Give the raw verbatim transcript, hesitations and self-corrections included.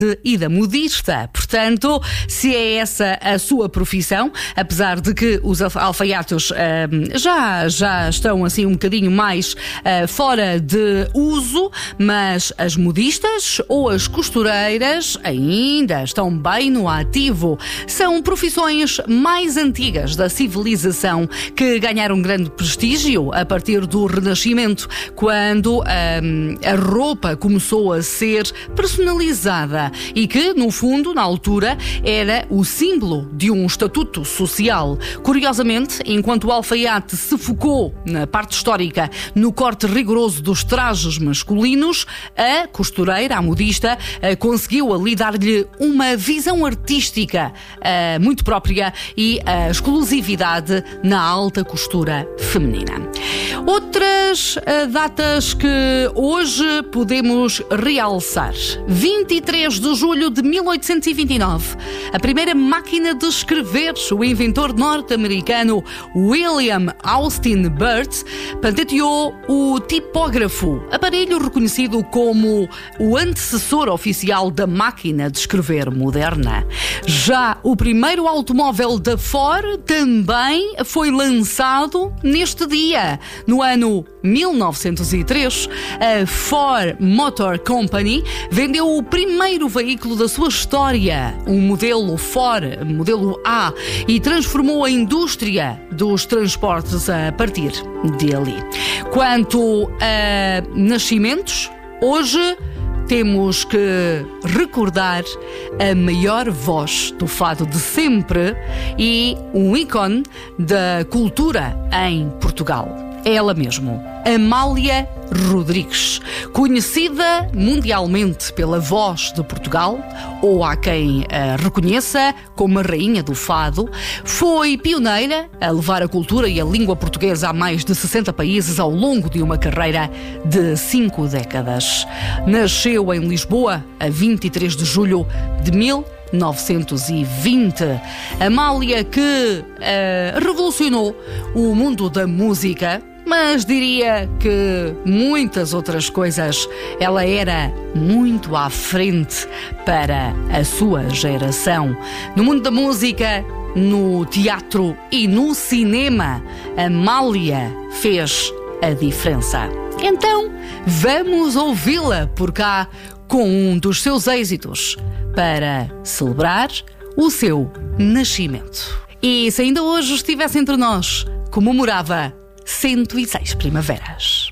e da modista. Portanto, se é essa a sua profissão, apesar de que os alfaiates uh, já, já estão assim um bocadinho mais uh, fora de uso, mas as modistas ou as costureiras ainda estão bem no ativo. São profissões mais antigas da civilização que ganharam grande prestígio a partir do Renascimento, quando um, a roupa começou a ser personalizada e que, no fundo, na altura, era o símbolo de um estatuto social. Curiosamente, enquanto o alfaiate se focou na parte histórica no corte rigoroso dos trajes masculinos, a costureira, a modista, conseguiu ali dar-lhe uma visão artística uh, muito própria e a exclusividade na alta costura feminina. Outras uh, datas que hoje podemos realçar. vinte e três de julho de mil oitocentos e vinte e nove, a primeira máquina de escrever, o inventor norte-americano William Austin Burt, patenteou o tipógrafo, aparelho reconhecido como o antecessor oficial da máquina de escrever moderna. Já o primeiro automóvel da Ford também foi lançado neste dia. No ano mil novecentos e três, a Ford Motor Company vendeu o primeiro veículo da sua história, um modelo Ford, modelo A, e transformou a indústria dos transportes a partir dele. Quanto a nascimentos, hoje temos que recordar a maior voz do fado de sempre e um ícone da cultura em Portugal. É ela mesmo, Amália Rodrigues, conhecida mundialmente pela Voz de Portugal, ou há quem a reconheça como a rainha do fado. Foi pioneira a levar a cultura e a língua portuguesa a mais de sessenta países ao longo de uma carreira de cinco décadas. Nasceu em Lisboa a vinte e três de julho de mil novecentos e vinte. Amália, que uh, revolucionou o mundo da música, mas diria que muitas outras coisas ela era muito à frente para a sua geração. No mundo da música, no teatro e no cinema, Amália fez a diferença. Então, vamos ouvi-la por cá com um dos seus êxitos para celebrar o seu nascimento. E se ainda hoje estivesse entre nós, comemorava cento e seis primaveras.